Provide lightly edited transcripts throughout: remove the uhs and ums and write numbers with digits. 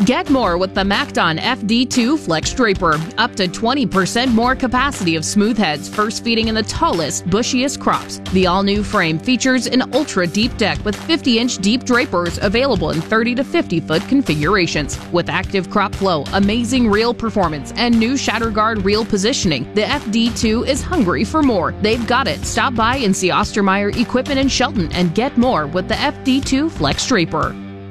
Get more with the MacDon FD2 Flex Draper. Up to 20% more capacity of smooth heads, first feeding in the tallest, bushiest crops. The all-new frame features an ultra-deep deck with 50-inch deep drapers available in 30 to 50-foot configurations. With active crop flow, amazing reel performance, and new shatter guard reel positioning, the FD2 is hungry for more. They've got it. Stop by and see Ostermeyer Equipment in Shelton and get more with the FD2 Flex Draper.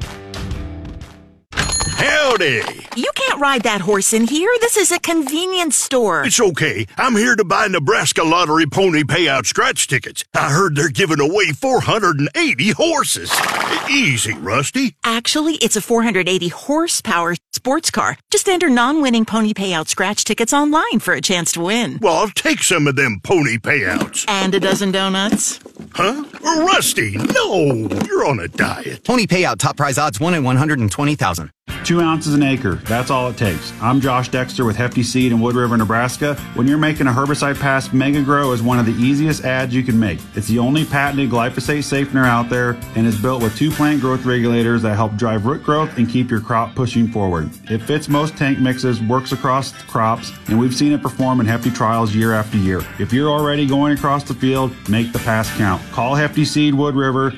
Howdy! You can't ride that horse in here. This is a convenience store. It's okay. I'm here to buy Nebraska Lottery Pony Payout scratch tickets. I heard they're giving away 480 horses. Easy, Rusty. Actually, it's a 480 horsepower sports car. Just enter non-winning Pony Payout scratch tickets online for a chance to win. Well, I'll take some of them pony payouts. And a dozen donuts. Huh? Rusty, no! You're on a diet. Pony Payout top prize odds 1 in 120,000. 2 ounces an acre. That's all it takes. I'm Josh Dexter with Hefty Seed in Wood River, Nebraska. When you're making a herbicide pass, Mega Grow is one of the easiest ads you can make. It's the only patented glyphosate safener out there and is built with 2 plant growth regulators that help drive root growth and keep your crop pushing forward. It fits most tank mixes, works across crops, and we've seen it perform in Hefty trials year after year. If you're already going across the field, make the pass count. Call Hefty Seed Wood River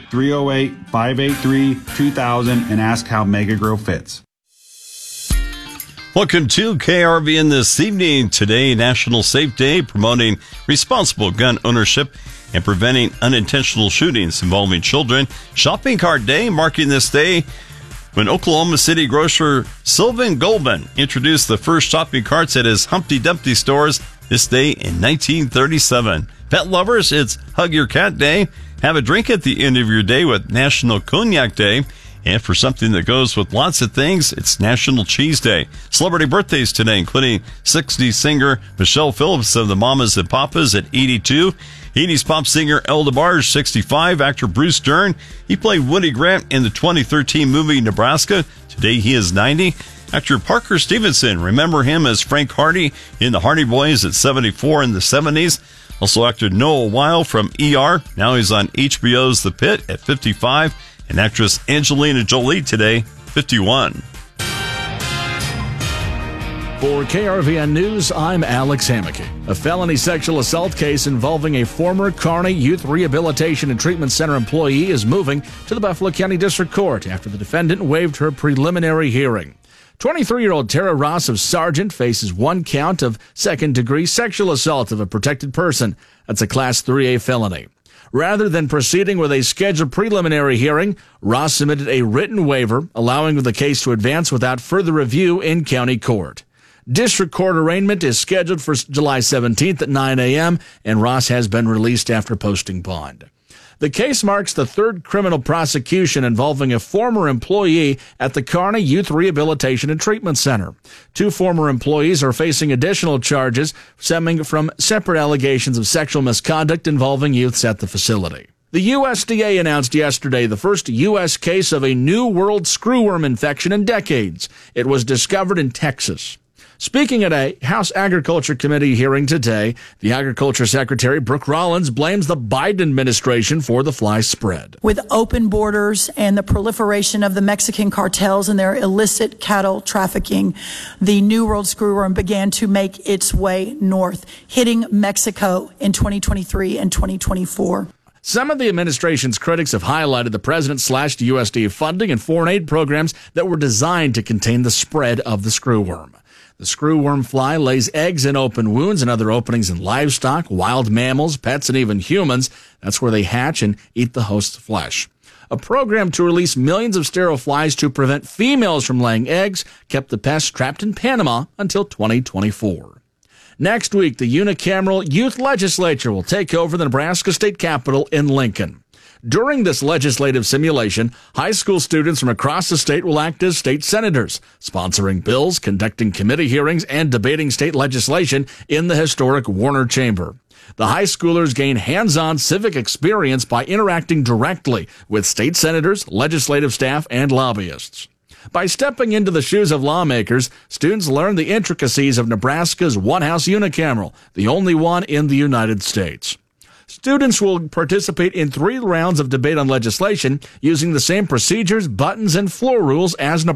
308-583-2000 and ask how Mega Grow fits. Welcome to KRVN this evening. Today, National Safe Day, promoting responsible gun ownership and preventing unintentional shootings involving children. Shopping Cart Day, marking this day when Oklahoma City grocer Sylvan Goldman introduced the first shopping carts at his Humpty Dumpty stores this day in 1937. Pet lovers, it's Hug Your Cat Day. Have a drink at the end of your day with National Cognac Day. And for something that goes with lots of things, it's National Cheese Day. Celebrity birthdays today, including 60s singer Michelle Phillips of the Mamas and Papas at 82. 80s pop singer El DeBarge, 65. Actor Bruce Dern, he played Woody Grant in the 2013 movie Nebraska. Today he is 90. Actor Parker Stevenson, remember him as Frank Hardy in The Hardy Boys at 74 in the 70s. Also actor Noah Weil from ER. Now he's on HBO's The Pit at 55. And actress Angelina Jolie today, 51. For KRVN News, I'm Alex Hammocky. A felony sexual assault case involving a former Kearney Youth Rehabilitation and Treatment Center employee is moving to the Buffalo County District Court after the defendant waived her preliminary hearing. 23-year-old Tara Ross of Sargent faces 1 count of second-degree sexual assault of a protected person. That's a Class 3A felony. Rather than proceeding with a scheduled preliminary hearing, Ross submitted a written waiver allowing the case to advance without further review in county court. District court arraignment is scheduled for July 17th at 9 a.m., and Ross has been released after posting bond. The case marks the 3rd criminal prosecution involving a former employee at the Kearney Youth Rehabilitation and Treatment Center. 2 former employees are facing additional charges stemming from separate allegations of sexual misconduct involving youths at the facility. The USDA announced yesterday the first U.S. case of a New World screwworm infection in decades. It was discovered in Texas. Speaking at a House Agriculture Committee hearing today, the Agriculture Secretary, Brooke Rollins, blames the Biden administration for the fly spread. With open borders and the proliferation of the Mexican cartels and their illicit cattle trafficking, the New World screwworm began to make its way north, hitting Mexico in 2023 and 2024. Some of the administration's critics have highlighted the president slashed USDA funding and foreign aid programs that were designed to contain the spread of the screwworm. The screwworm fly lays eggs in open wounds and other openings in livestock, wild mammals, pets, and even humans. That's where they hatch and eat the host's flesh. A program to release millions of sterile flies to prevent females from laying eggs kept the pest trapped in Panama until 2024. Next week, the unicameral youth legislature will take over the Nebraska State Capitol in Lincoln. During this legislative simulation, high school students from across the state will act as state senators, sponsoring bills, conducting committee hearings, and debating state legislation in the historic Warner Chamber. The high schoolers gain hands-on civic experience by interacting directly with state senators, legislative staff, and lobbyists. By stepping into the shoes of lawmakers, students learn the intricacies of Nebraska's one-house unicameral, the only one in the United States. Students will participate in 3 rounds of debate on legislation using the same procedures, buttons, and floor rules as Nebraska.